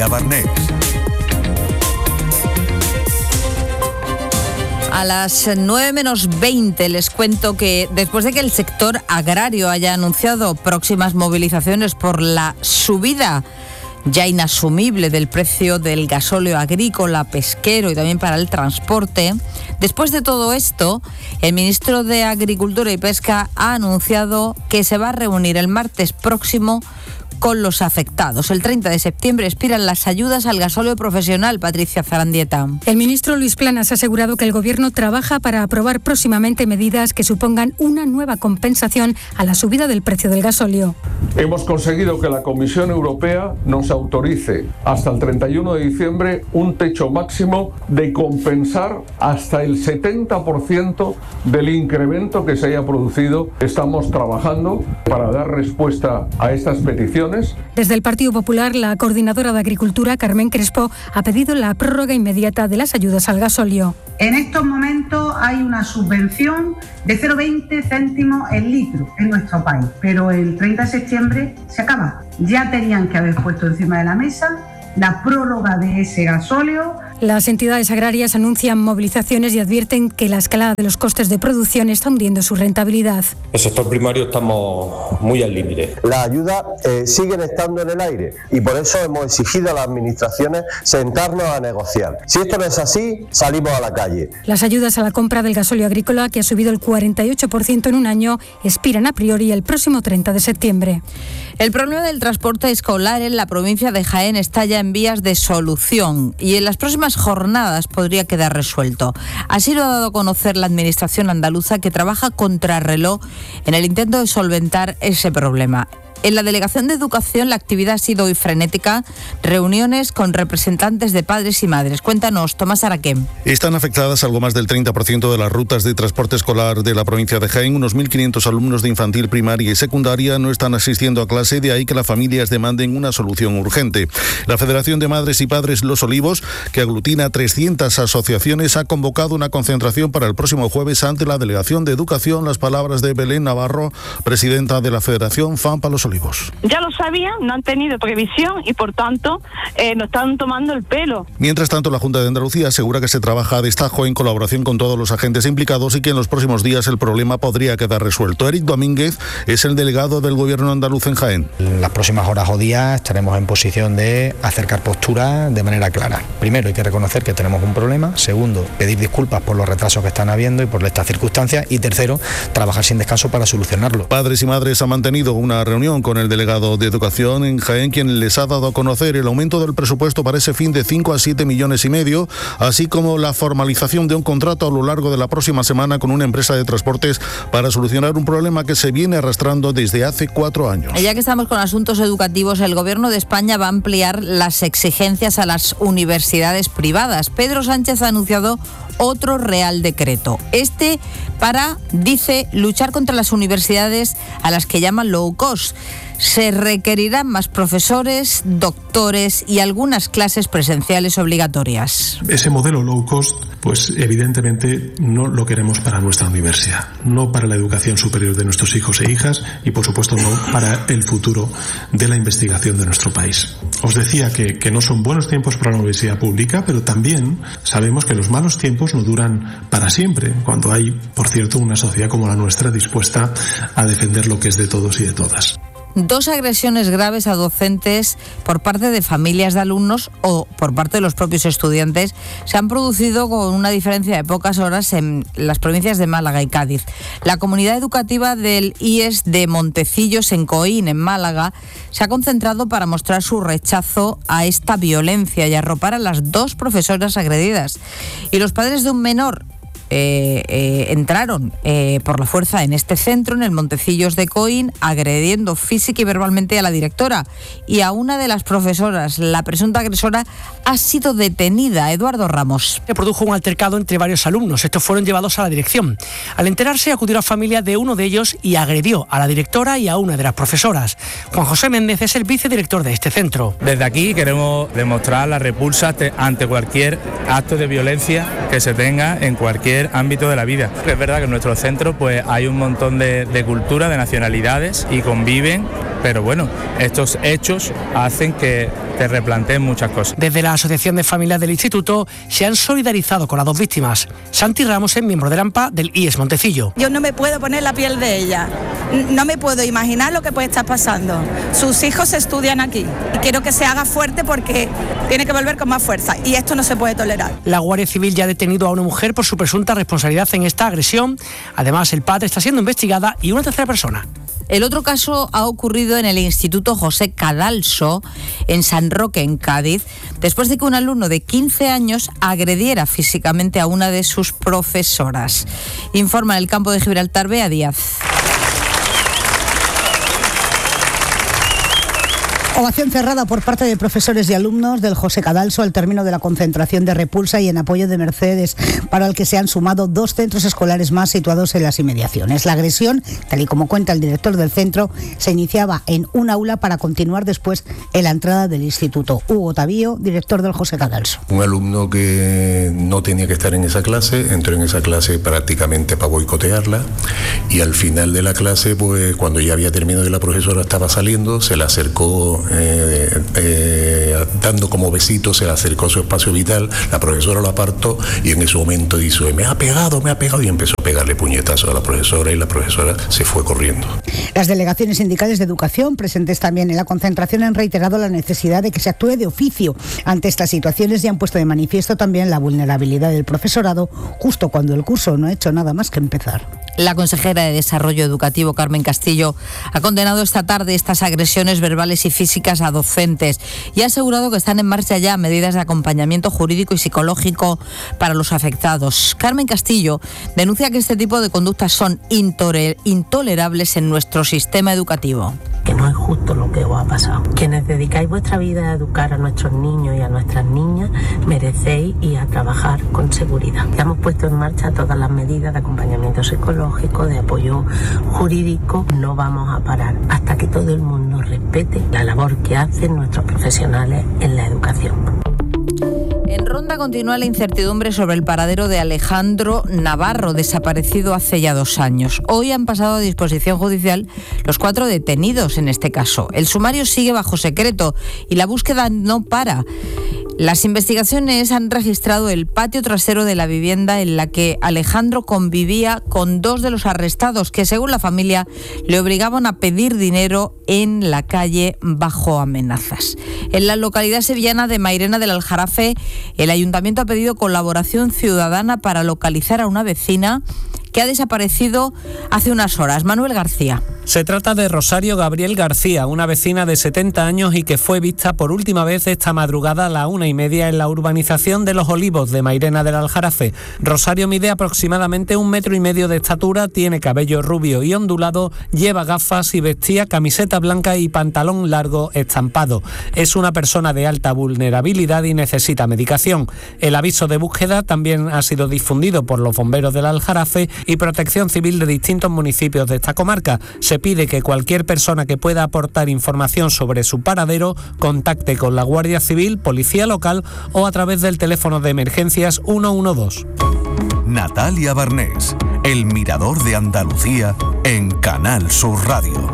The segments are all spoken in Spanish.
Barnés. A las 9 menos 20 les cuento que después de que el sector agrario haya anunciado próximas movilizaciones por la subida ya inasumible del precio del gasóleo agrícola, pesquero y también para el transporte, después de todo esto, el ministro de Agricultura y Pesca ha anunciado que se va a reunir el martes próximo con los afectados. El 30 de septiembre expiran las ayudas al gasóleo profesional. Patricia Zarandieta. El ministro Luis Planas ha asegurado que el Gobierno trabaja para aprobar próximamente medidas que supongan una nueva compensación a la subida del precio del gasóleo. Hemos conseguido que la Comisión Europea nos autorice hasta el 31 de diciembre un techo máximo de compensar hasta el 70% del incremento que se haya producido. Estamos trabajando para dar respuesta a estas peticiones. Desde el Partido Popular, la coordinadora de Agricultura, Carmen Crespo, ha pedido la prórroga inmediata de las ayudas al gasóleo. En estos momentos hay una subvención de 0,20 céntimos el litro en nuestro país, pero el 30 de septiembre se acaba. Ya tenían que haber puesto encima de la mesa la prórroga de ese gasóleo. Las entidades agrarias anuncian movilizaciones y advierten que la escalada de los costes de producción está hundiendo su rentabilidad. El sector primario estamos muy al límite. Las ayudas siguen estando en el aire y por eso hemos exigido a las administraciones sentarnos a negociar. Si esto no es así, salimos a la calle. Las ayudas a la compra del gasóleo agrícola, que ha subido el 48% en un año, expiran a priori el próximo 30 de septiembre. El problema del transporte escolar en la provincia de Jaén está ya en vías de solución y en las próximas jornadas podría quedar resuelto. Así lo ha dado a conocer la Administración andaluza, que trabaja contrarreloj en el intento de solventar ese problema. En la Delegación de Educación la actividad ha sido hoy frenética, reuniones con representantes de padres y madres. Cuéntanos, Tomás Araquém. Están afectadas algo más del 30% de las rutas de transporte escolar de la provincia de Jaén. Unos 1.500 alumnos de infantil, primaria y secundaria no están asistiendo a clase, de ahí que las familias demanden una solución urgente. La Federación de Madres y Padres Los Olivos, que aglutina a 300 asociaciones, ha convocado una concentración para el próximo jueves ante la Delegación de Educación. Las palabras de Belén Navarro, presidenta de la Federación FAMPA Los Olivos. Ya lo sabían, no han tenido previsión y por tanto nos están tomando el pelo. Mientras tanto, la Junta de Andalucía asegura que se trabaja a destajo en colaboración con todos los agentes implicados y que en los próximos días el problema podría quedar resuelto. Eric Domínguez es el delegado del Gobierno andaluz en Jaén. En las próximas horas o días estaremos en posición de acercar posturas de manera clara. Primero, hay que reconocer que tenemos un problema. Segundo, pedir disculpas por los retrasos que están habiendo y por estas circunstancias. Y tercero, trabajar sin descanso para solucionarlo. Padres y madres han mantenido una reunión con el delegado de Educación en Jaén, quien les ha dado a conocer el aumento del presupuesto para ese fin de 5 a 7,5 millones, así como la formalización de un contrato a lo largo de la próxima semana con una empresa de transportes para solucionar un problema que se viene arrastrando desde hace 4 años. Ya que estamos con asuntos educativos, el Gobierno de España va a ampliar las exigencias a las universidades privadas. Pedro Sánchez ha anunciado otro Real Decreto. Para, dice, luchar contra las universidades a las que llaman low cost. Se requerirán más profesores, doctores y algunas clases presenciales obligatorias. Ese modelo low cost, pues evidentemente no lo queremos para nuestra universidad, no para la educación superior de nuestros hijos e hijas y por supuesto no para el futuro de la investigación de nuestro país. Os decía que no son buenos tiempos para la universidad pública, pero también sabemos que los malos tiempos no duran para siempre, cuando hay, por cierto, una sociedad como la nuestra dispuesta a defender lo que es de todos y de todas. 2 agresiones graves a docentes por parte de familias de alumnos o por parte de los propios estudiantes se han producido con una diferencia de pocas horas en las provincias de Málaga y Cádiz. La comunidad educativa del IES de Montecillos, en Coín, en Málaga, se ha concentrado para mostrar su rechazo a esta violencia y arropar a las 2 profesoras agredidas. Y los padres de un menor entraron por la fuerza en este centro, en el Montecillos de Coín, agrediendo física y verbalmente a la directora y a una de las profesoras. La presunta agresora ha sido detenida. Eduardo Ramos. Se produjo un altercado entre varios alumnos. Estos fueron llevados a la dirección. Al enterarse, acudió la familia de uno de ellos y agredió a la directora y a una de las profesoras. Juan José Méndez es el vicedirector de este centro. Desde aquí queremos demostrar la repulsa ante cualquier acto de violencia que se tenga en cualquier cualquier ámbito de la vida. Es verdad que en nuestro centro pues hay un montón de culturas, de nacionalidades y conviven, pero bueno, estos hechos hacen que te replanteen muchas cosas. Desde la Asociación de Familias del Instituto se han solidarizado con las dos víctimas. Santi Ramos es miembro del AMPA del IES Montecillo. Yo no me puedo poner la piel de ella, no me puedo imaginar lo que puede estar pasando. Sus hijos estudian aquí y quiero que se haga fuerte porque tiene que volver con más fuerza y esto no se puede tolerar. La Guardia Civil ya ha detenido a una mujer por su presunta responsabilidad en esta agresión. Además, el padre está siendo investigada y una tercera persona. El otro caso ha ocurrido en el Instituto José Cadalso, en San Roque, en Cádiz, después de que un alumno de 15 años agrediera físicamente a una de sus profesoras. Informa en el campo de Gibraltar, Bea Díaz. Ovación cerrada por parte de profesores y alumnos del José Cadalso al término de la concentración de repulsa y en apoyo de Mercedes, para el que se han sumado 2 centros escolares más situados en las inmediaciones. La agresión, tal y como cuenta el director del centro, se iniciaba en un aula para continuar después en la entrada del instituto. Hugo Tavío, director del José Cadalso. Un alumno que no tenía que estar en esa clase, entró en esa clase prácticamente para boicotearla y al final de la clase, pues cuando ya había terminado y la profesora estaba saliendo, se le acercó dando como besitos, se le acercó a su espacio vital, la profesora lo apartó y en ese momento dice, me ha pegado y empezó a pegarle puñetazos a la profesora y la profesora se fue corriendo. Las delegaciones sindicales de educación presentes también en la concentración han reiterado la necesidad de que se actúe de oficio ante estas situaciones y han puesto de manifiesto también la vulnerabilidad del profesorado justo cuando el curso no ha hecho nada más que empezar. La consejera de Desarrollo Educativo, Carmen Castillo, ha condenado esta tarde estas agresiones verbales y físicas a docentes y ha asegurado que están en marcha ya medidas de acompañamiento jurídico y psicológico para los afectados. Carmen Castillo denuncia que este tipo de conductas son intolerables en nuestro sistema educativo. Que no es justo lo que os ha pasado. Quienes dedicáis vuestra vida a educar a nuestros niños y a nuestras niñas, merecéis ir a trabajar con seguridad. Ya hemos puesto en marcha todas las medidas de acompañamiento psicológico, de apoyo jurídico. No vamos a parar hasta que todo el mundo respete la labor que hacen nuestros profesionales en la educación. En Ronda continúa la incertidumbre sobre el paradero de Alejandro Navarro, desaparecido hace ya 2 años. Hoy han pasado a disposición judicial los 4 detenidos en este caso. El sumario sigue bajo secreto y la búsqueda no para. Las investigaciones han registrado el patio trasero de la vivienda en la que Alejandro convivía con 2 de los arrestados, que según la familia le obligaban a pedir dinero en la calle bajo amenazas. En la localidad sevillana de Mairena del Aljarafe, el ayuntamiento ha pedido colaboración ciudadana para localizar a una vecina que ha desaparecido hace unas horas. Manuel García. Se trata de Rosario Gabriel García, una vecina de 70 años y que fue vista por última vez esta madrugada a las 1:30 en la urbanización de Los Olivos de Mairena del Aljarafe. Rosario mide aproximadamente 1,5 metros de estatura, tiene cabello rubio y ondulado, lleva gafas y vestía camiseta blanca y pantalón largo estampado. Es una persona de alta vulnerabilidad y necesita medicación. El aviso de búsqueda también ha sido difundido por los bomberos del Aljarafe y Protección Civil de distintos municipios de esta comarca. Se pide que cualquier persona que pueda aportar información sobre su paradero contacte con la Guardia Civil, Policía Local o a través del teléfono de emergencias 112. Natalia Barnés, El Mirador de Andalucía en Canal Sur Radio.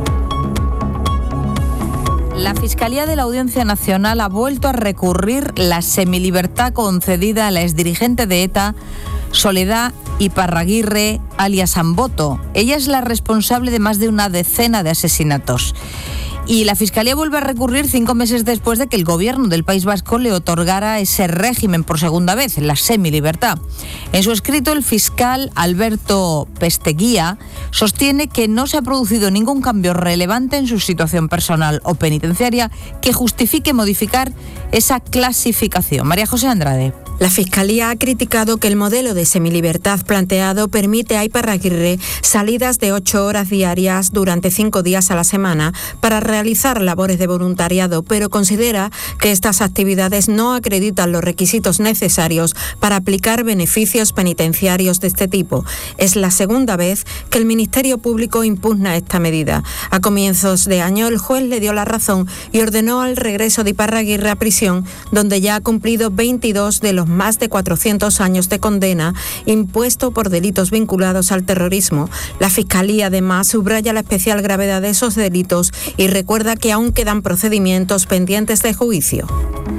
La Fiscalía de la Audiencia Nacional ha vuelto a recurrir la semilibertad concedida a la exdirigente de ETA, Soledad Iparraguirre, alias Amboto. Ella es la responsable de más de una decena de asesinatos. Y la Fiscalía vuelve a recurrir 5 meses después de que el gobierno del País Vasco le otorgara ese régimen por segunda vez, la semilibertad. En su escrito, el fiscal Alberto Pesteguía sostiene que no se ha producido ningún cambio relevante en su situación personal o penitenciaria que justifique modificar esa clasificación. María José Andrade. La Fiscalía ha criticado que el modelo de semilibertad planteado permite a Iparraguirre salidas de 8 horas diarias durante 5 días a la semana para realizar labores de voluntariado, pero considera que estas actividades no acreditan los requisitos necesarios para aplicar beneficios penitenciarios de este tipo. Es la segunda vez que el Ministerio Público impugna esta medida. A comienzos de año, el juez le dio la razón y ordenó el regreso de Iparraguirre a prisión, donde ya ha cumplido 22 de los más de 400 años de condena impuesto por delitos vinculados al terrorismo. La Fiscalía, además, subraya la especial gravedad de esos delitos y recuerda que aún quedan procedimientos pendientes de juicio.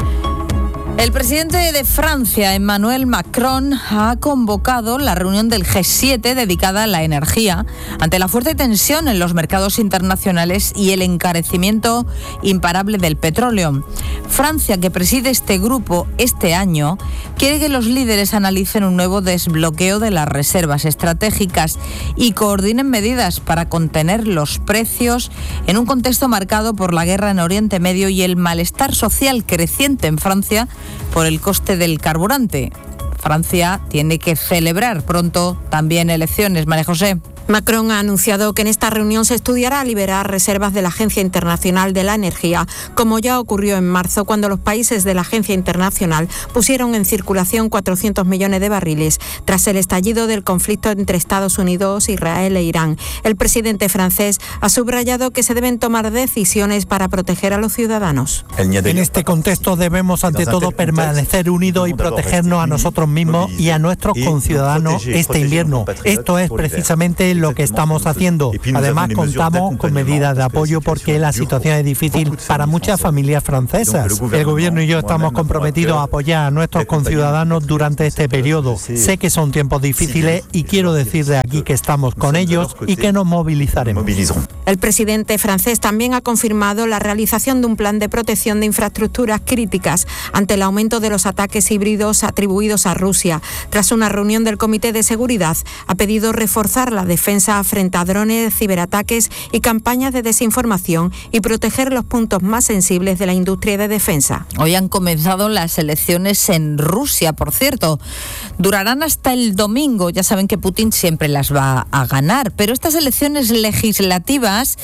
El presidente de Francia, Emmanuel Macron, ha convocado la reunión del G7 dedicada a la energía ante la fuerte tensión en los mercados internacionales y el encarecimiento imparable del petróleo. Francia, que preside este grupo este año, quiere que los líderes analicen un nuevo desbloqueo de las reservas estratégicas y coordinen medidas para contener los precios en un contexto marcado por la guerra en Oriente Medio y el malestar social creciente en Francia por el coste del carburante. Francia tiene que celebrar pronto también elecciones. María José. Macron ha anunciado que en esta reunión se estudiará liberar reservas de la Agencia Internacional de la Energía, como ya ocurrió en marzo cuando los países de la Agencia Internacional pusieron en circulación 400 millones de barriles tras el estallido del conflicto entre Estados Unidos, Israel e Irán. El presidente francés ha subrayado que se deben tomar decisiones para proteger a los ciudadanos. En este contexto debemos ante todo permanecer unidos y protegernos a nosotros mismos y a nuestros conciudadanos este invierno. Esto es precisamente lo que estamos haciendo. Además, contamos con medidas de apoyo porque la situación es difícil para muchas familias francesas. El gobierno y yo estamos comprometidos a apoyar a nuestros conciudadanos durante este periodo. Sé que son tiempos difíciles y quiero decir de aquí que estamos con ellos y que nos movilizaremos. El presidente francés también ha confirmado la realización de un plan de protección de infraestructuras críticas ante el aumento de los ataques híbridos atribuidos a Rusia. Tras una reunión del Comité de Seguridad, ha pedido reforzar la defensa frente a drones, ciberataques y campañas de desinformación y proteger los puntos más sensibles de la industria de defensa. Hoy han comenzado las elecciones en Rusia, por cierto. Durarán hasta el domingo. Ya saben que Putin siempre las va a ganar, pero estas elecciones legislativas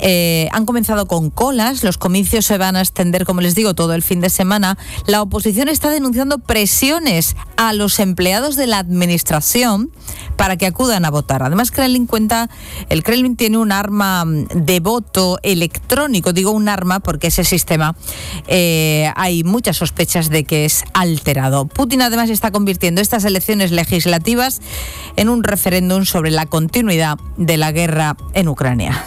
han comenzado con colas. Los comicios se van a extender, como les digo, todo el fin de semana. La oposición está denunciando presiones a los empleados de la administración para que acudan a votar. Además, el Kremlin tiene un arma de voto electrónico. Digo un arma porque ese sistema hay muchas sospechas de que es alterado. Putin además está convirtiendo estas elecciones legislativas en un referéndum sobre la continuidad de la guerra en Ucrania.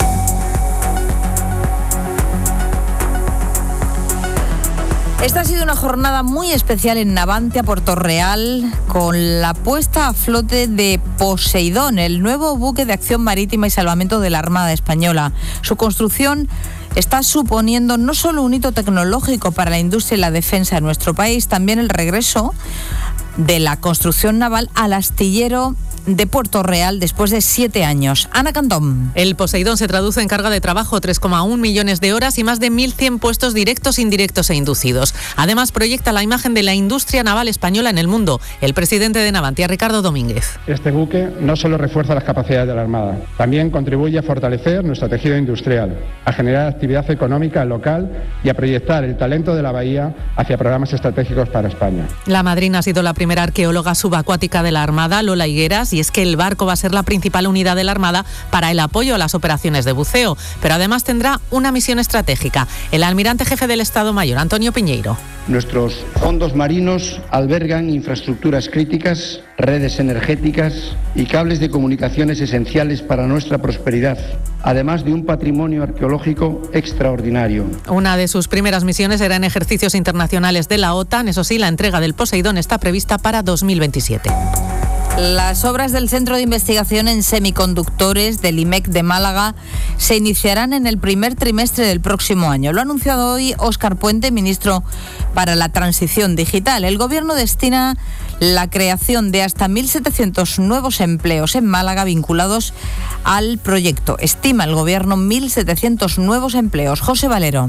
Esta ha sido una jornada muy especial en Navantia, Puerto Real, con la puesta a flote de Poseidón, el nuevo buque de acción marítima y salvamento de la Armada Española. Su construcción está suponiendo no solo un hito tecnológico para la industria y la defensa de nuestro país, también el regreso de la construcción naval al astillero de Puerto Real después de 7 años. Ana Cantón. El Poseidón se traduce en carga de trabajo, 3,1 millones de horas y más de 1.100 puestos directos, indirectos e inducidos. Además, proyecta la imagen de la industria naval española en el mundo. El presidente de Navantia, Ricardo Domínguez. Este buque no solo refuerza las capacidades de la Armada, también contribuye a fortalecer nuestro tejido industrial, a generar actividad económica local y a proyectar el talento de la bahía hacia programas estratégicos para España. La madrina ha sido la primera arqueóloga subacuática de la Armada, Lola Higueras, y es que el barco va a ser la principal unidad de la Armada para el apoyo a las operaciones de buceo, pero además tendrá una misión estratégica. El almirante jefe del Estado Mayor, Antonio Piñeiro. Nuestros fondos marinos albergan infraestructuras críticas, redes energéticas y cables de comunicaciones esenciales para nuestra prosperidad, además de un patrimonio arqueológico extraordinario. Una de sus primeras misiones era en ejercicios internacionales de la OTAN. Eso sí, la entrega del Poseidón está prevista para 2027. Las obras del Centro de Investigación en Semiconductores del IMEC de Málaga se iniciarán en el primer trimestre del próximo año. Lo ha anunciado hoy Óscar Puente, ministro para la Transición Digital. El Gobierno destina la creación de hasta 1.700 nuevos empleos en Málaga vinculados al proyecto. Estima el Gobierno 1.700 nuevos empleos. José Valero.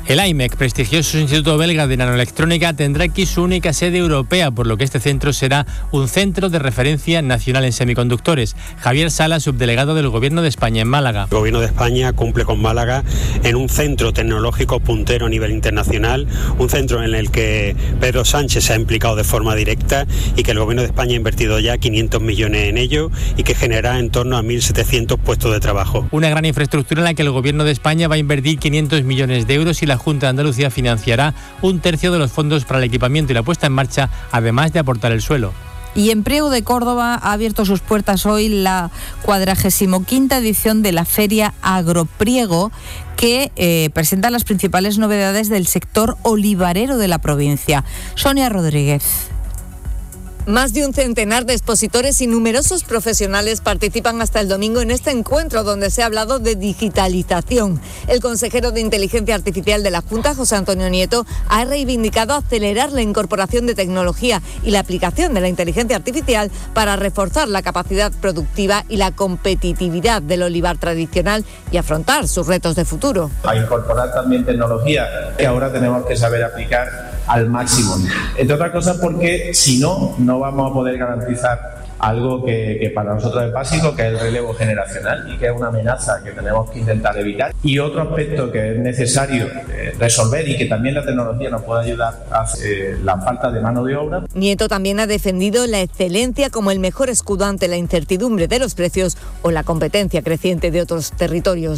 El IMEC, prestigioso instituto belga de nanoelectrónica, tendrá aquí su única sede europea, por lo que este centro será un centro de referencia nacional en semiconductores. Javier Sala, subdelegado del Gobierno de España en Málaga. El Gobierno de España cumple con Málaga en un centro tecnológico puntero a nivel internacional, un centro en el que Pedro Sánchez se ha implicado de forma directa y que el Gobierno de España ha invertido ya 500 millones en ello y que generará en torno a 1.700 puestos de trabajo. Una gran infraestructura en la que el Gobierno de España va a invertir 500 millones de euros y la Junta de Andalucía financiará un tercio de los fondos para el equipamiento y la puesta en marcha, además de aportar el suelo. Y en Priego de Córdoba ha abierto sus puertas hoy la 45ª edición de la Feria Agropriego, que presenta las principales novedades del sector olivarero de la provincia. Sonia Rodríguez. Más de un centenar de expositores y numerosos profesionales participan hasta el domingo en este encuentro donde se ha hablado de digitalización. El consejero de Inteligencia Artificial de la Junta, José Antonio Nieto, ha reivindicado acelerar la incorporación de tecnología y la aplicación de la inteligencia artificial para reforzar la capacidad productiva y la competitividad del olivar tradicional y afrontar sus retos de futuro. A incorporar también tecnología que ahora tenemos que saber aplicar al máximo. Entre otras cosas porque si no vamos a poder garantizar algo que para nosotros es básico, que es el relevo generacional y que es una amenaza que tenemos que intentar evitar. Y otro aspecto que es necesario resolver y que también la tecnología nos puede ayudar a la falta de mano de obra. Nieto también ha defendido la excelencia como el mejor escudo ante la incertidumbre de los precios o la competencia creciente de otros territorios.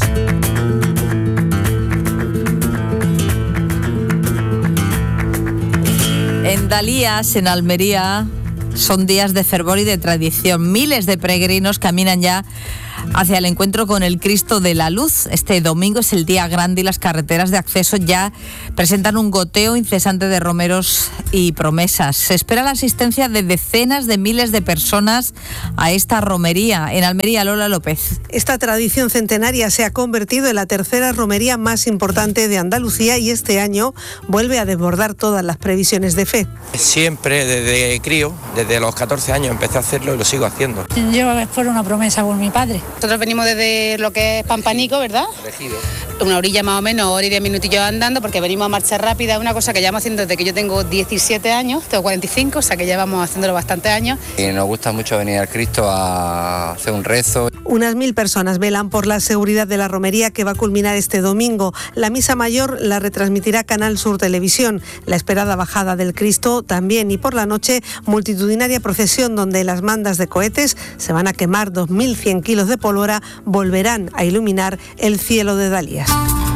En Dalías, en Almería, son días de fervor y de tradición. Miles de peregrinos caminan ya hacia el encuentro con el Cristo de la Luz. Este domingo es el día grande y las carreteras de acceso ya presentan un goteo incesante de romeros y promesas. Se espera la asistencia de decenas de miles de personas a esta romería. En Almería, Lola López. Esta tradición centenaria se ha convertido en la tercera romería más importante de Andalucía y este año vuelve a desbordar todas las previsiones de fe. Siempre, desde crío, desde los 14 años empecé a hacerlo y lo sigo haciendo. Yo fue una promesa por mi padre. Nosotros venimos desde lo que es Pampanico, ¿verdad? Elegido. Una orilla más o menos, hora y 10 minutillos andando, porque venimos a marcha rápida, una cosa que llevamos haciendo desde que yo tengo 17 años, tengo 45, o sea que llevamos haciéndolo bastantes años. Y nos gusta mucho venir al Cristo a hacer un rezo. Unas 1000 personas velan por la seguridad de la romería que va a culminar este domingo. La misa mayor la retransmitirá Canal Sur Televisión. La esperada bajada del Cristo también, y por la noche multitudinaria procesión donde las mandas de cohetes se van a quemar. 2100 kilos de pólvora volverán a iluminar el cielo de Dalías.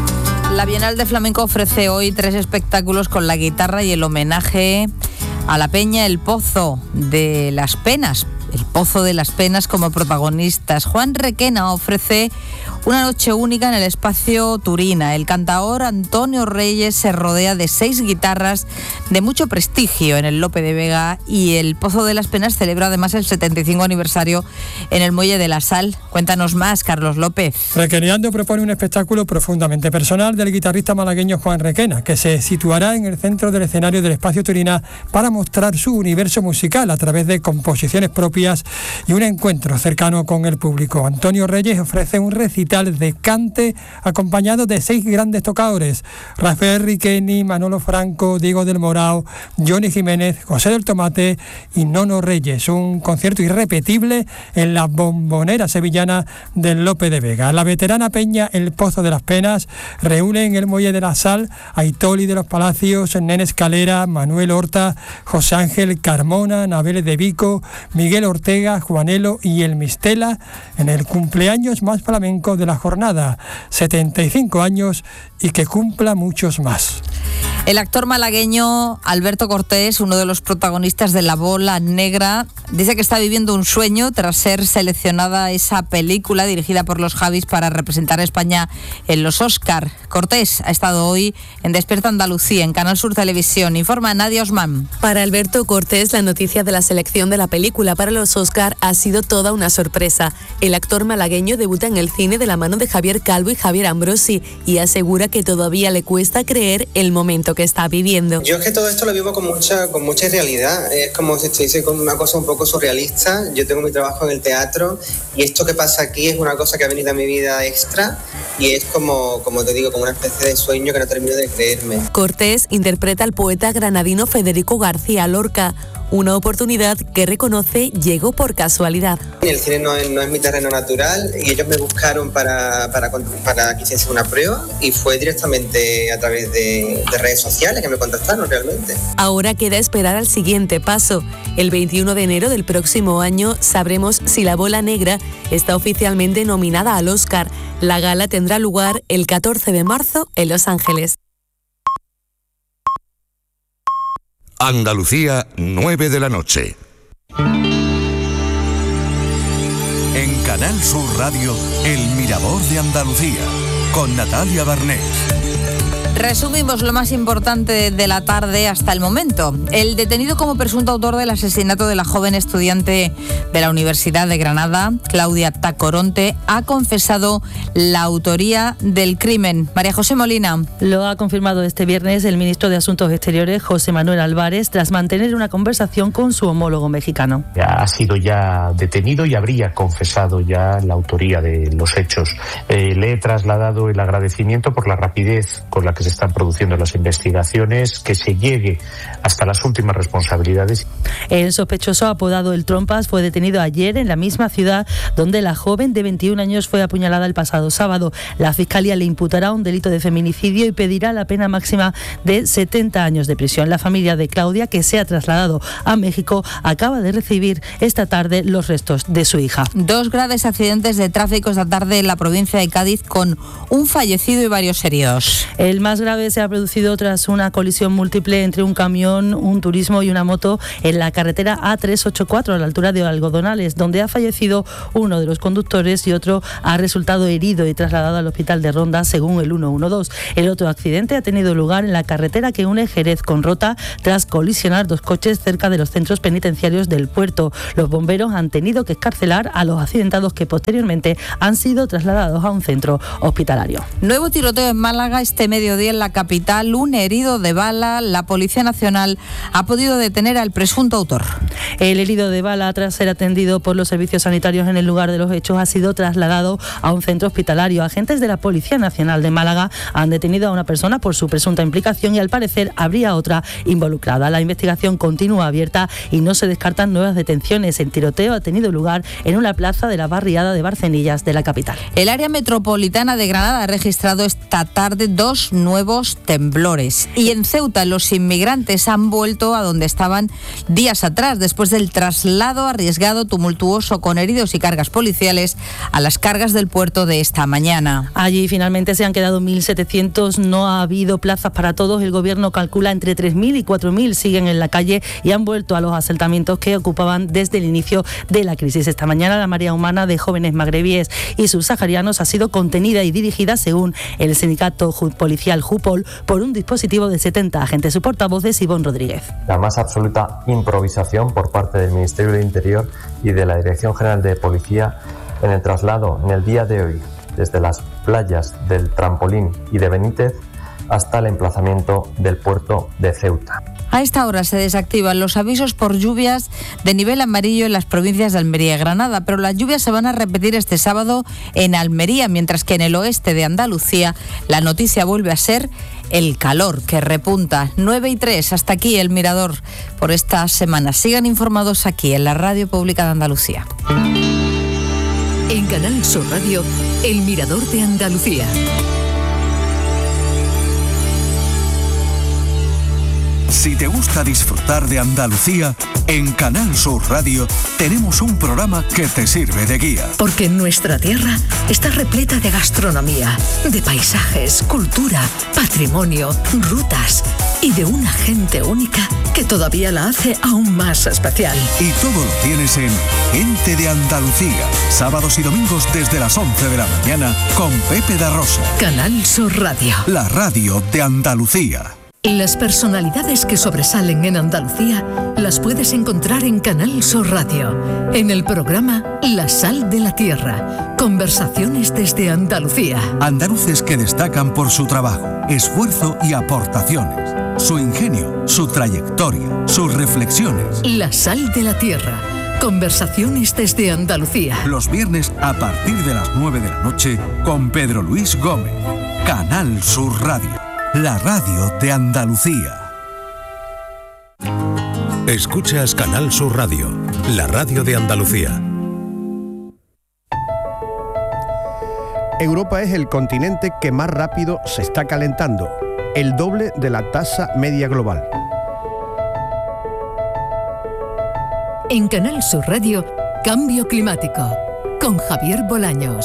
La Bienal de Flamenco ofrece hoy 3 espectáculos con la guitarra y el homenaje a la peña El Pozo de las Penas. El Pozo de las Penas como protagonistas. Juan Requena ofrece una noche única en el espacio Turina. El cantaor Antonio Reyes se rodea de 6 guitarras de mucho prestigio en el Lope de Vega, y el Pozo de las Penas celebra además el 75 aniversario en el Muelle de la Sal. Cuéntanos más, Carlos López. Requeneando propone un espectáculo profundamente personal del guitarrista malagueño Juan Requena, que se situará en el centro del escenario del espacio Turina para mostrar su universo musical a través de composiciones propias y un encuentro cercano con el público. Antonio Reyes ofrece un recital de cante acompañado de 6 grandes tocadores: Rafael Riqueni, Manolo Franco, Diego del Morao, Johnny Jiménez, José del Tomate y Nono Reyes. Un concierto irrepetible en la bombonera sevillana del Lope de Vega. La veterana peña El Pozo de las Penas reúne en el Muelle de la Sal a Itoli de los Palacios, Nene Escalera, Manuel Horta, José Ángel Carmona, Nabel de Vico, Miguel Ortega, Juanelo y El Mistela en el cumpleaños más flamenco de la jornada, 75 años y que cumpla muchos más. El actor malagueño Alberto Cortés, uno de los protagonistas de La Bola Negra, dice que está viviendo un sueño tras ser seleccionada esa película dirigida por los Javis para representar a España en los Oscar. Cortés ha estado hoy en Despierta Andalucía, en Canal Sur Televisión. Informa Nadia Osman. Para Alberto Cortés, la noticia de la selección de la película para los los Oscar ha sido toda una sorpresa. El actor malagueño debuta en el cine de la mano de Javier Calvo y Javier Ambrosi y asegura que todavía le cuesta creer el momento que está viviendo. Yo es que todo esto lo vivo con mucha realidad. Es como si estuviese con una cosa un poco surrealista. Yo tengo mi trabajo en el teatro y esto que pasa aquí es una cosa que ha venido a mi vida extra y es como te digo, como una especie de sueño que no termino de creerme. Cortés interpreta al poeta granadino Federico García Lorca, una oportunidad que reconoce llegó por casualidad. El cine no es mi terreno natural y ellos me buscaron para que hiciese una prueba y fue directamente a través de redes sociales que me contactaron realmente. Ahora queda esperar al siguiente paso. El 21 de enero del próximo año sabremos si La Bola Negra está oficialmente nominada al Oscar. La gala tendrá lugar el 14 de marzo en Los Ángeles. Andalucía, 9 de la noche. En Canal Sur Radio, El Mirador de Andalucía, con Natalia Barnés. Resumimos lo más importante de la tarde hasta el momento. El detenido como presunto autor del asesinato de la joven estudiante de la Universidad de Granada, Claudia Tacoronte, ha confesado la autoría del crimen. María José Molina. Lo ha confirmado este viernes el ministro de Asuntos Exteriores, José Manuel Álvarez, tras mantener una conversación con su homólogo mexicano. Ha sido ya detenido y habría confesado ya la autoría de los hechos. Le he trasladado el agradecimiento por la rapidez con la que se están produciendo las investigaciones, que se llegue hasta las últimas responsabilidades. El sospechoso, apodado El Trompas, fue detenido ayer en la misma ciudad donde la joven de 21 años fue apuñalada el pasado sábado. La Fiscalía le imputará un delito de feminicidio y pedirá la pena máxima de 70 años de prisión. La familia de Claudia, que se ha trasladado a México, acaba de recibir esta tarde los restos de su hija. 2 graves accidentes de tráfico esta tarde en la provincia de Cádiz con un fallecido y varios heridos. El más grave se ha producido tras una colisión múltiple entre un camión, un turismo y una moto en la carretera A384 a la altura de Algodonales, donde ha fallecido uno de los conductores y otro ha resultado herido y trasladado al hospital de Ronda, según el 112. El otro accidente ha tenido lugar en la carretera que une Jerez con Rota tras colisionar 2 coches cerca de los centros penitenciarios del puerto. Los bomberos han tenido que excarcelar a los accidentados, que posteriormente han sido trasladados a un centro hospitalario. Nuevo tiroteo en Málaga este mediodía en la capital, un herido de bala. La Policía Nacional ha podido detener al presunto autor. El herido de bala, tras ser atendido por los servicios sanitarios en el lugar de los hechos, ha sido trasladado a un centro hospitalario. Agentes de la Policía Nacional de Málaga han detenido a una persona por su presunta implicación y al parecer habría otra involucrada. La investigación continúa abierta y no se descartan nuevas detenciones. El tiroteo ha tenido lugar en una plaza de la barriada de Barcenillas de la capital. El área metropolitana de Granada ha registrado esta tarde 2 nuevos temblores. Y en Ceuta los inmigrantes han vuelto a donde estaban días atrás, después del traslado arriesgado, tumultuoso, con heridos y cargas policiales a las cargas del puerto de esta mañana. Allí finalmente se han quedado 1.700, no ha habido plazas para todos. El gobierno calcula entre 3.000 y 4.000 siguen en la calle y han vuelto a los asentamientos que ocupaban desde el inicio de la crisis. Esta mañana la marea humana de jóvenes magrebíes y subsaharianos ha sido contenida y dirigida, según el sindicato policial JUPOL, por un dispositivo de 70 agentes. Su portavoz es Ivonne Rodríguez. La más absoluta improvisación por parte del Ministerio de Interior y de la Dirección General de Policía en el traslado en el día de hoy desde las playas del Trampolín y de Benítez hasta el emplazamiento del puerto de Ceuta. A esta hora se desactivan los avisos por lluvias de nivel amarillo en las provincias de Almería y Granada, pero las lluvias se van a repetir este sábado en Almería, mientras que en el oeste de Andalucía la noticia vuelve a ser el calor, que repunta. 9:03, hasta aquí el Mirador por esta semana. Sigan informados aquí en la Radio Pública de Andalucía. En Canal Sur Radio, el Mirador de Andalucía. Si te gusta disfrutar de Andalucía, en Canal Sur Radio tenemos un programa que te sirve de guía. Porque nuestra tierra está repleta de gastronomía, de paisajes, cultura, patrimonio, rutas y de una gente única que todavía la hace aún más especial. Y todo lo tienes en Gente de Andalucía, sábados y domingos desde las 11 de la mañana con Pepe da Rosa. Canal Sur Radio. La radio de Andalucía. Las personalidades que sobresalen en Andalucía las puedes encontrar en Canal Sur Radio, en el programa La Sal de la Tierra, conversaciones desde Andalucía. Andaluces que destacan por su trabajo, esfuerzo y aportaciones, su ingenio, su trayectoria, sus reflexiones. La Sal de la Tierra, conversaciones desde Andalucía. Los viernes a partir de las 9 de la noche con Pedro Luis Gómez. Canal Sur Radio, la radio de Andalucía. Escuchas Canal Sur Radio, la radio de Andalucía. Europa es el continente que más rápido se está calentando, el doble de la tasa media global. En Canal Sur Radio, Cambio Climático, con Javier Bolaños.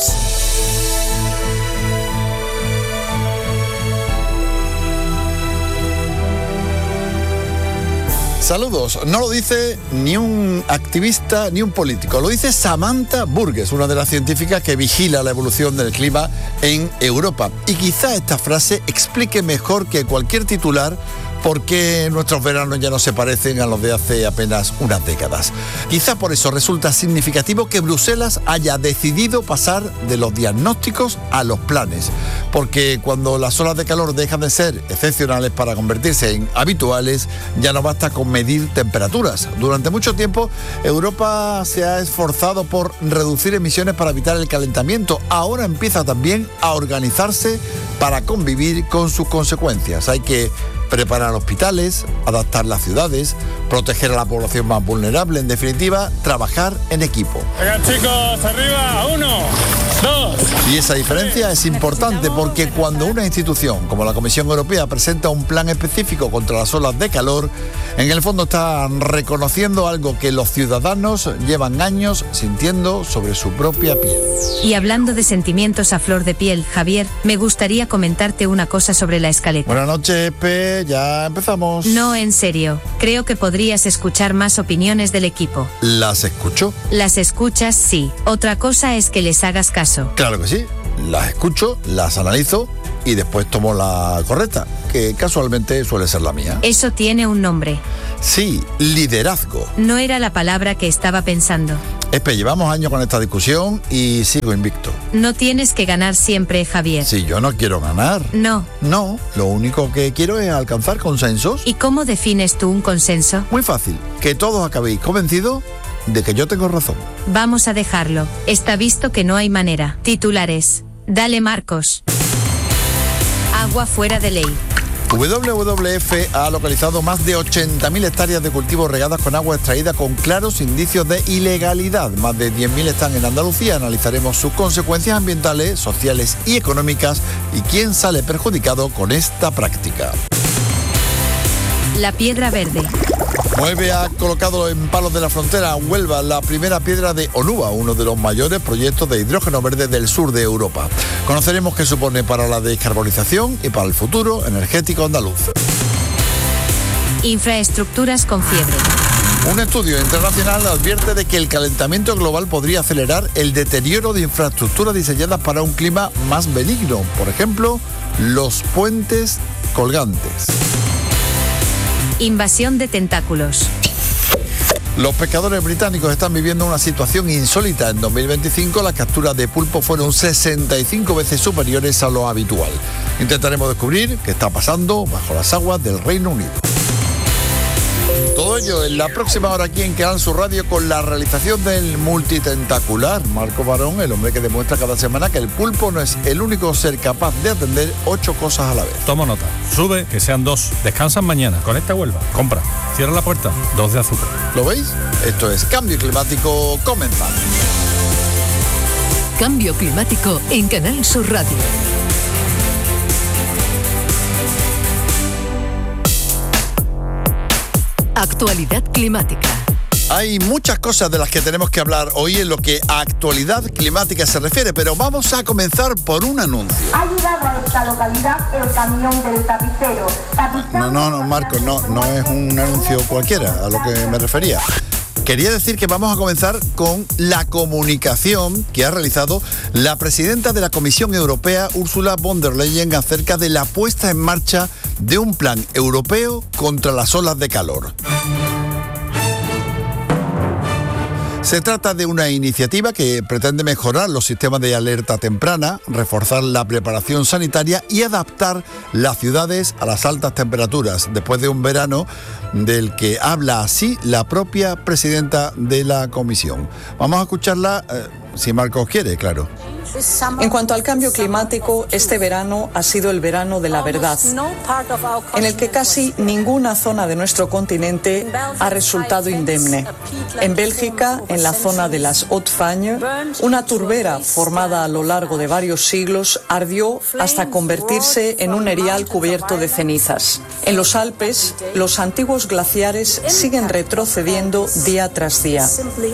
Saludos. No lo dice ni un activista ni un político, lo dice Samantha Burgess, una de las científicas que vigila la evolución del clima en Europa. Y quizá esta frase explique mejor que cualquier titular por qué nuestros veranos ya no se parecen a los de hace apenas unas décadas. Quizá por eso resulta significativo que Bruselas haya decidido pasar de los diagnósticos a los planes, porque cuando las olas de calor dejan de ser excepcionales para convertirse en habituales, ya no basta con medir temperaturas. Durante mucho tiempo, Europa se ha esforzado por reducir emisiones para evitar el calentamiento. Ahora empieza también a organizarse para convivir con sus consecuencias. Hay que preparar hospitales, adaptar las ciudades, proteger a la población más vulnerable, en definitiva, trabajar en equipo. Venga chicos, arriba, 1, 2. Y esa diferencia es importante porque cuando una institución como la Comisión Europea presenta un plan específico contra las olas de calor, en el fondo está reconociendo algo que los ciudadanos llevan años sintiendo sobre su propia piel. Y hablando de sentimientos a flor de piel, Javier, me gustaría comentarte una cosa sobre la escaleta. Buenas noches, Pe. Ya empezamos. No, en serio. Creo que podrías escuchar más opiniones del equipo. ¿Las escucho? Las escuchas, sí. Otra cosa es que les hagas caso. Claro que sí. Las escucho, las analizo y después tomo la correcta, que casualmente suele ser la mía. Eso tiene un nombre. Sí, liderazgo. No era la palabra que estaba pensando. Espe, llevamos años con esta discusión y sigo invicto. No tienes que ganar siempre, Javier. Si yo no quiero ganar. No. No, lo único que quiero es alcanzar consensos. ¿Y cómo defines tú un consenso? Muy fácil, que todos acabéis convencidos de que yo tengo razón. Vamos a dejarlo. Está visto que no hay manera. Titulares. Dale, Marcos. Agua fuera de ley. WWF ha localizado más de 80.000 hectáreas de cultivos regadas con agua extraída con claros indicios de ilegalidad. Más de 10.000 están en Andalucía. Analizaremos sus consecuencias ambientales, sociales y económicas y quién sale perjudicado con esta práctica. La Piedra Verde. Mueve ha colocado en Palos de la Frontera, Huelva, la primera piedra de Onúa, uno de los mayores proyectos de hidrógeno verde del sur de Europa. Conoceremos qué supone para la descarbonización y para el futuro energético andaluz. Infraestructuras con fiebre. Un estudio internacional advierte de que el calentamiento global podría acelerar el deterioro de infraestructuras diseñadas para un clima más benigno. Por ejemplo, los puentes colgantes. Invasión de tentáculos. Los pescadores británicos están viviendo una situación insólita. En 2025 las capturas de pulpo fueron 65 veces superiores a lo habitual. Intentaremos descubrir qué está pasando bajo las aguas del Reino Unido. Todo ello en la próxima hora aquí en Canal Sur Radio con la realización del multitentacular Marco Barón, el hombre que demuestra cada semana que el pulpo no es el único ser capaz de atender 8 cosas a la vez. Toma nota, sube, que sean 2, descansan mañana, conecta Huelva, compra, cierra la puerta, 2 de azúcar. ¿Lo veis? Esto es Cambio Climático, comenzamos. Cambio Climático en Canal Sur Radio. Actualidad climática. Hay muchas cosas de las que tenemos que hablar hoy en lo que a actualidad climática se refiere, pero vamos a comenzar por un anuncio. Ha llegado a esta localidad el camión del tapicero. No, Marcos, no es un anuncio cualquiera, a lo que me refería. Quería decir que vamos a comenzar con la comunicación que ha realizado la presidenta de la Comisión Europea, Ursula von der Leyen, acerca de la puesta en marcha de un plan europeo contra las olas de calor. Se trata de una iniciativa que pretende mejorar los sistemas de alerta temprana, reforzar la preparación sanitaria y adaptar las ciudades a las altas temperaturas, después de un verano del que habla así la propia presidenta de la Comisión. Vamos a escucharla, si Marcos quiere, claro. En cuanto al cambio climático, este verano ha sido el verano de la verdad, en el que casi ninguna zona de nuestro continente ha resultado indemne. En Bélgica, en la zona de las Hautes-Fagnes, una turbera formada a lo largo de varios siglos ardió hasta convertirse en un erial cubierto de cenizas. En los Alpes, los antiguos glaciares siguen retrocediendo día tras día.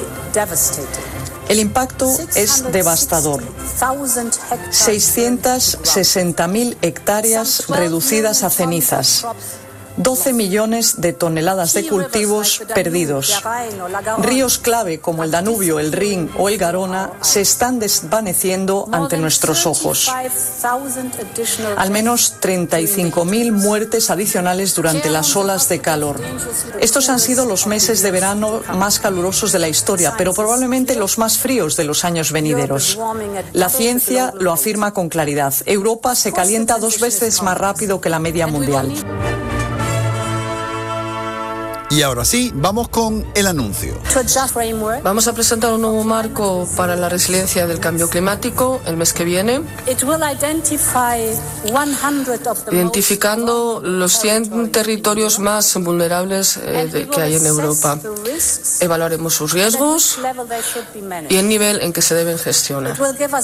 El impacto es devastador. 660.000 hectáreas reducidas a cenizas. 12 millones de toneladas de cultivos perdidos. Ríos clave como el Danubio, el Rin o el Garona se están desvaneciendo ante nuestros ojos. Al menos 35.000 muertes adicionales durante las olas de calor. Estos han sido los meses de verano más calurosos de la historia, pero probablemente los más fríos de los años venideros. La ciencia lo afirma con claridad. Europa se calienta 2 veces más rápido que la media mundial. Y ahora sí, vamos con el anuncio. Vamos a presentar un nuevo marco para la resiliencia del cambio climático el mes que viene, identificando los 100 territorios más vulnerables que hay en Europa. Evaluaremos sus riesgos y el nivel en que se deben gestionar.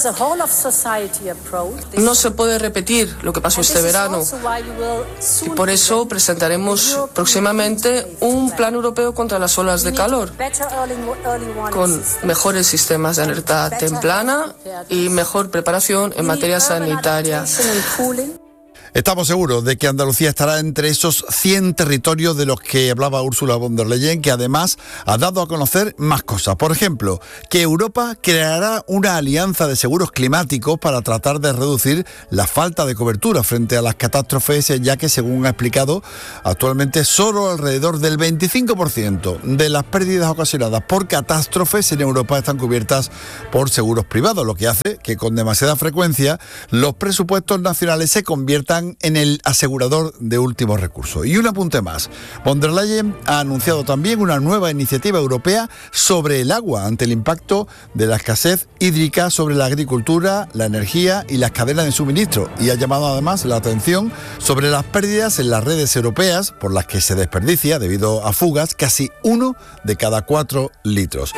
No se puede repetir lo que pasó este verano y por eso presentaremos próximamente un plan europeo contra las olas de calor, con mejores sistemas de alerta temprana y mejor preparación en materia sanitaria. Estamos seguros de que Andalucía estará entre esos 100 territorios de los que hablaba Ursula von der Leyen, que además ha dado a conocer más cosas. Por ejemplo, que Europa creará una alianza de seguros climáticos para tratar de reducir la falta de cobertura frente a las catástrofes, ya que, según ha explicado, actualmente solo alrededor del 25% de las pérdidas ocasionadas por catástrofes en Europa están cubiertas por seguros privados, lo que hace que con demasiada frecuencia los presupuestos nacionales se conviertan en el asegurador de último recurso. Y un apunte más. Von der Leyen ha anunciado también una nueva iniciativa europea sobre el agua ante el impacto de la escasez hídrica sobre la agricultura, la energía y las cadenas de suministro. Y ha llamado además la atención sobre las pérdidas en las redes europeas por las que se desperdicia, debido a fugas, casi 1 de cada 4 litros.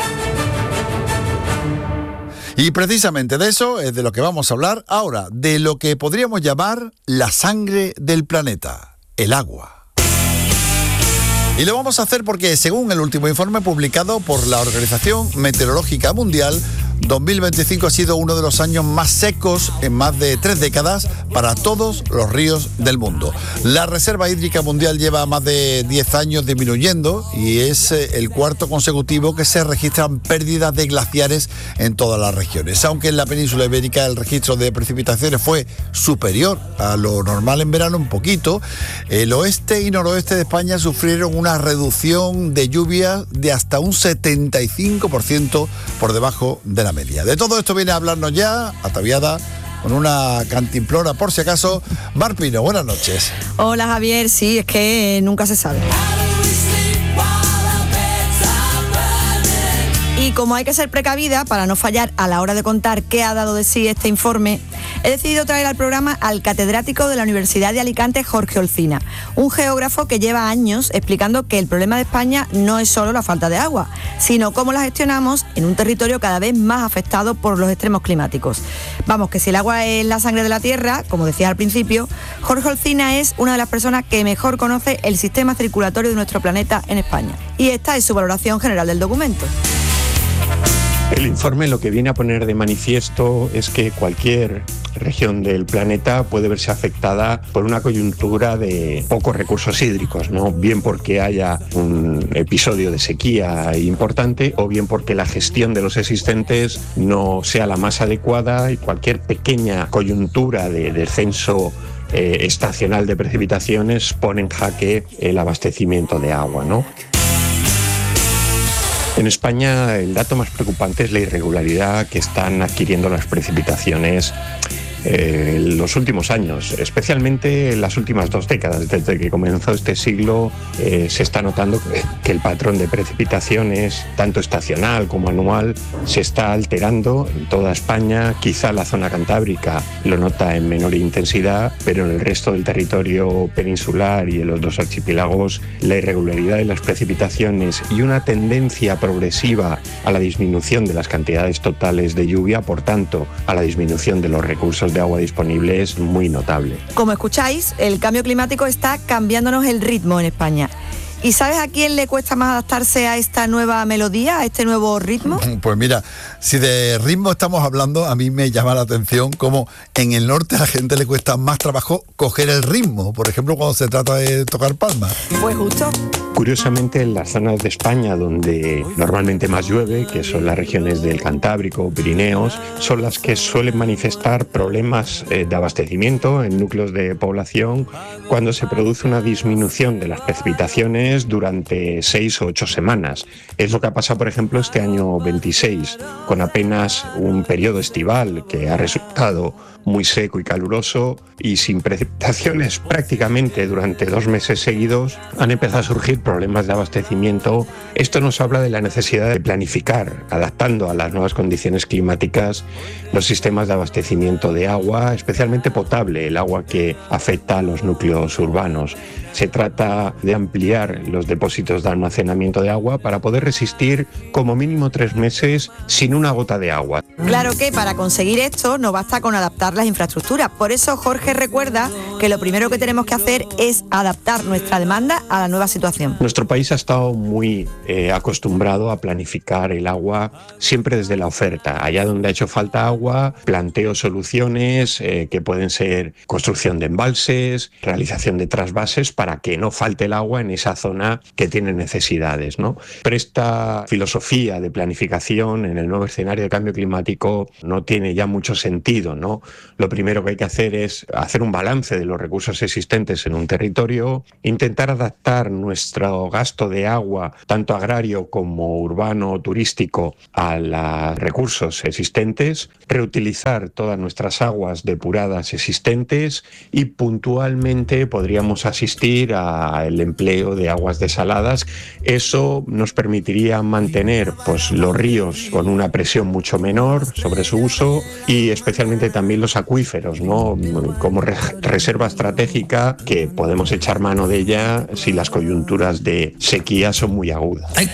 Y precisamente de eso es de lo que vamos a hablar ahora, de lo que podríamos llamar la sangre del planeta, el agua. Y lo vamos a hacer porque, según el último informe publicado por la Organización Meteorológica Mundial, 2025 ha sido uno de los años más secos en más de 3 décadas para todos los ríos del mundo. La reserva hídrica mundial lleva más de 10 años disminuyendo y es el cuarto consecutivo que se registran pérdidas de glaciares en todas las regiones. Aunque en la península ibérica el registro de precipitaciones fue superior a lo normal en verano un poquito, el oeste y noroeste de España sufrieron una reducción de lluvias de hasta un 75% por debajo de la media. De todo esto viene a hablarnos ya, ataviada con una cantimplora por si acaso, Mar Pino. Buenas noches. Hola Javier, sí, es que nunca se sabe. Y como hay que ser precavida para no fallar a la hora de contar qué ha dado de sí este informe, he decidido traer al programa al catedrático de la Universidad de Alicante, Jorge Olcina, un geógrafo que lleva años explicando que el problema de España no es solo la falta de agua, sino cómo la gestionamos en un territorio cada vez más afectado por los extremos climáticos. Vamos, que si el agua es la sangre de la tierra, como decía al principio, Jorge Olcina es una de las personas que mejor conoce el sistema circulatorio de nuestro planeta en España. Y esta es su valoración general del documento. El informe lo que viene a poner de manifiesto es que cualquier región del planeta puede verse afectada por una coyuntura de pocos recursos hídricos, ¿no? Bien porque haya un episodio de sequía importante o bien porque la gestión de los existentes no sea la más adecuada y cualquier pequeña coyuntura de descenso estacional de precipitaciones pone en jaque el abastecimiento de agua, ¿no? En España el dato más preocupante es la irregularidad que están adquiriendo las precipitaciones en los últimos años, especialmente en las últimas 2 décadas. Desde que comenzó este siglo se está notando que el patrón de precipitaciones, tanto estacional como anual, se está alterando en toda España. Quizá la zona cantábrica lo nota en menor intensidad, pero en el resto del territorio peninsular y en los 2 archipiélagos la irregularidad de las precipitaciones y una tendencia progresiva a la disminución de las cantidades totales de lluvia, por tanto a la disminución de los recursos de agua disponible, es muy notable. Como escucháis, el cambio climático está cambiándonos el ritmo en España. ¿Y sabes a quién le cuesta más adaptarse a esta nueva melodía, a este nuevo ritmo? Pues mira, si de ritmo estamos hablando, a mí me llama la atención cómo en el norte a la gente le cuesta más trabajo coger el ritmo, por ejemplo, cuando se trata de tocar palmas. Pues justo. Curiosamente, en las zonas de España donde normalmente más llueve, que son las regiones del Cantábrico, Pirineos, son las que suelen manifestar problemas de abastecimiento en núcleos de población cuando se produce una disminución de las precipitaciones durante 6 o 8 semanas. Es lo que ha pasado, por ejemplo, este año 26, con apenas un periodo estival que ha resultado muy seco y caluroso y sin precipitaciones prácticamente durante 2 meses seguidos, han empezado a surgir problemas de abastecimiento. Esto nos habla de la necesidad de planificar, adaptando a las nuevas condiciones climáticas, los sistemas de abastecimiento de agua, especialmente potable, el agua que afecta a los núcleos urbanos. Se trata de ampliar los depósitos de almacenamiento de agua para poder resistir como mínimo 3 meses sin una gota de agua. Claro que para conseguir esto no basta con adaptar las infraestructuras. Por eso Jorge recuerda que lo primero que tenemos que hacer es adaptar nuestra demanda a la nueva situación. Nuestro país ha estado muy acostumbrado a planificar el agua siempre desde la oferta. Allá donde ha hecho falta agua, planteo soluciones que pueden ser construcción de embalses, realización de trasvases para que no falte el agua en esa zona que tiene necesidades, ¿no? Pero esta filosofía de planificación en el nuevo escenario de cambio climático no tiene ya mucho sentido, ¿no? Lo primero que hay que hacer es hacer un balance de los recursos existentes en un territorio, intentar adaptar nuestro gasto de agua, tanto agrario como urbano o turístico, a los recursos existentes, reutilizar todas nuestras aguas depuradas existentes y puntualmente podríamos asistir al empleo de aguas desaladas. Eso nos permitiría mantener pues, los ríos con una presión mucho menor sobre su uso y especialmente también los acuíferos, ¿no? Como reserva estratégica que podemos echar mano de ella si las coyunturas de sequía son muy agudas.